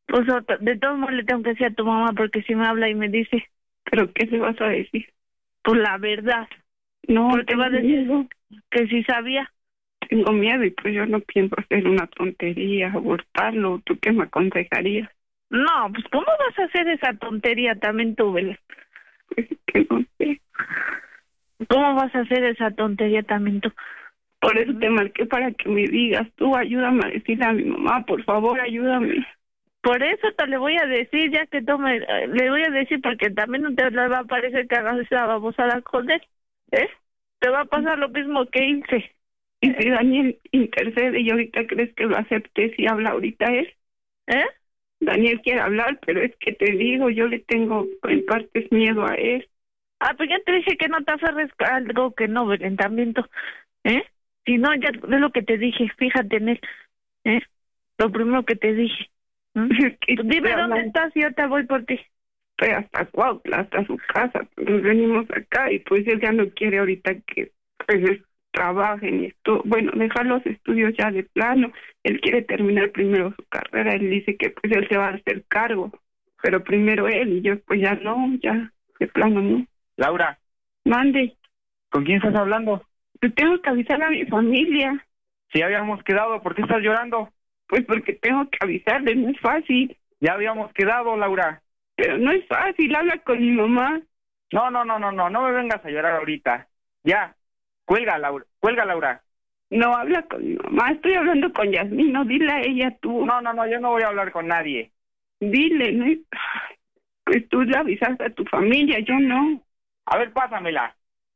Pues de todos modos le tengo que decir a tu mamá porque si me habla y me dice. ¿Pero qué le vas a decir? Pues la verdad. No, porque va a decir que sí sabía. Tengo miedo y pues yo no pienso hacer una tontería, abortarlo. ¿Tú qué me aconsejarías? No, pues ¿cómo vas a hacer esa tontería también tú, Belén? Pues que no sé. ¿Cómo vas a hacer esa tontería también tú? Por eso te marqué para que me digas, tú ayúdame a decirle a mi mamá, por favor, ayúdame. Por eso te le voy a decir, ya que le voy a decir porque también no te va a parecer que hagas esa babosada con él, ¿eh? Te va a pasar lo mismo que hice. Y si Daniel intercede y ahorita crees que lo acepte si habla ahorita él, Daniel quiere hablar, pero es que te digo, yo le tengo en partes miedo a él. Ah, pues ya te dije que no te aferres a algo que no, Belén, también tú, Si no, ya es lo que te dije, fíjate en él, Lo primero que te dije. Dime dónde estás y yo te voy por ti. Estoy hasta Cuautla, hasta su casa, nos venimos acá y pues él ya no quiere ahorita que pues trabajen y esto, bueno, dejar los estudios ya de plano. Él quiere terminar primero su carrera, él dice que pues él se va a hacer cargo, pero primero él y yo pues ya no, ya de plano no. Laura. Mande. ¿Con quién estás hablando? Pues tengo que avisar a mi familia. Si habíamos quedado, ¿por qué estás llorando? Pues porque tengo que avisarle, no es fácil. Ya habíamos quedado, Laura. Pero no es fácil, habla con mi mamá. No me vengas a llorar ahorita. Ya, cuelga, Laura. No, habla con mi mamá, estoy hablando con Yasmín, no, dile a ella tú. No, yo no voy a hablar con nadie. Dile, ¿no? Pues tú le avisaste a tu familia, yo no. A ver, pásamela.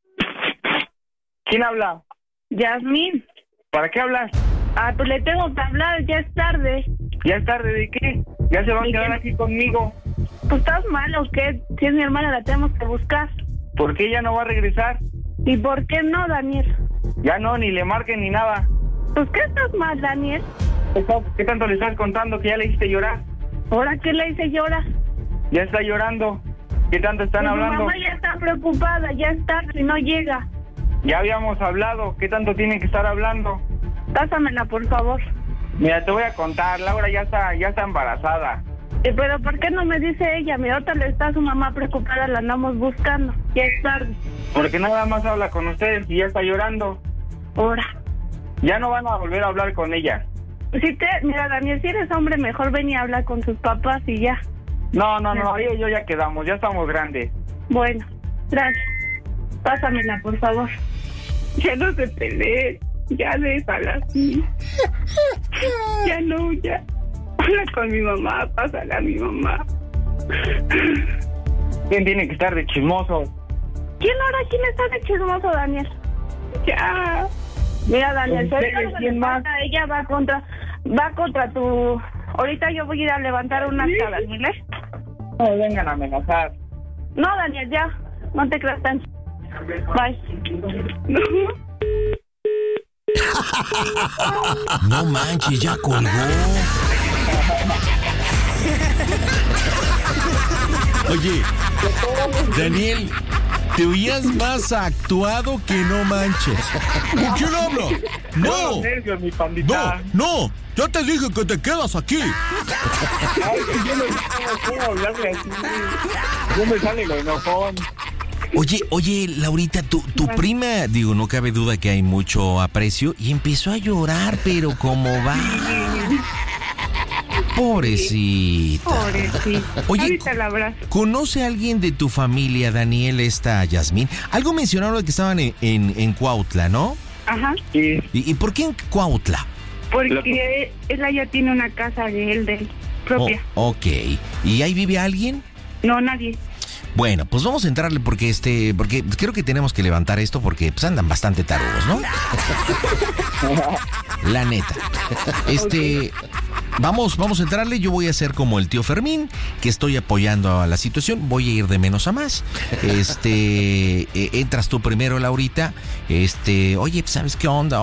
¿Quién habla? Yasmín. ¿Para qué hablas? Ah, pues le tengo que hablar, ya es tarde. ¿Ya es tarde de qué? ¿Ya se va a quedar aquí conmigo? Pues estás mal, ¿o qué? Si es mi hermana, la tenemos que buscar. ¿Por qué ella no va a regresar? ¿Y por qué no, Daniel? Ya no, ni le marquen ni nada. Pues ¿qué estás mal, Daniel? ¿Qué tanto le estás contando que ya le hiciste llorar? ¿Ahora qué le hice llorar? Ya está llorando. ¿Qué tanto están pues hablando? Mi mamá ya está preocupada, ya está, si no llega. Ya habíamos hablado. ¿Qué tanto tienen que estar hablando? Pásamela, por favor. Mira, te voy a contar. Laura ya está embarazada. Pero ¿por qué no me dice ella? Mi otra le está su mamá preocupada, la andamos buscando. Ya es tarde. Porque nada más habla con ustedes y ya está llorando. Ahora. Ya no van a volver a hablar con ella. Mira, Daniel, si eres hombre, mejor ven y habla con sus papás y ya. No, ella y yo ya quedamos, ya estamos grandes. Bueno, gracias. Pásamela, por favor. Ya no se peleen, ya déjala así. Ya no, ya. Habla con mi mamá, pásala a mi mamá. ¿Quién tiene que estar de chismoso? ¿Quién está de chismoso, Daniel? Ya. Mira, Daniel, ¿quién más? Ella va contra tu... Ahorita yo voy a ir a levantar unas tablas, ¿vale? No vengan a amenazar. No, Daniel, ya. No te creas tanto. Bye. No. No manches, ya colgó. Oye, Daniel, te oías más actuado que no manches. ¿Con quién hablo? No. Nervios, mi pandita. No. Ya te dije que te quedas aquí. Ay, yo no sé cómo hablarle así. No me sale lo enojón. Oye, Laurita, tu prima, digo, no cabe duda que hay mucho aprecio, y empezó a llorar, pero ¿cómo va? Pobrecita. Oye, ahorita la abrazo. ¿Conoce a alguien de tu familia, Daniel, esta Yasmín? Algo mencionaron de que estaban en Cuautla, ¿no? Ajá. Sí. ¿Y por qué en Cuautla? Porque ella ya tiene una casa de él propia. Ok. ¿Y ahí vive alguien? No, nadie. Bueno, pues vamos a entrarle porque creo que tenemos que levantar esto porque pues andan bastante tarudos, ¿no? La neta. Vamos a entrarle. Yo voy a hacer como el tío Fermín, que estoy apoyando a la situación. Voy a ir de menos a más. Entras tú primero, Laurita. Oye, ¿sabes qué onda?